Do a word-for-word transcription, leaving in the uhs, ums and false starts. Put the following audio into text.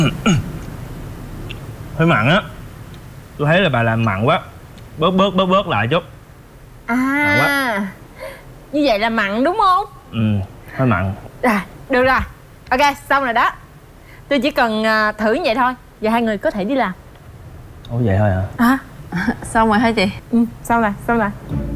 Hơi mặn á. Tôi thấy là bà làm mặn quá. Bớt bớt bớt bớt lại chút. À, như vậy là mặn đúng không? Ừ, hơi mặn. Rồi, được rồi. Ok, xong rồi đó. Tôi chỉ cần uh, thử như vậy thôi. Và hai người có thể đi làm. Ủa vậy thôi hả? À, Xong rồi hả chị? ừ, xong rồi, xong rồi.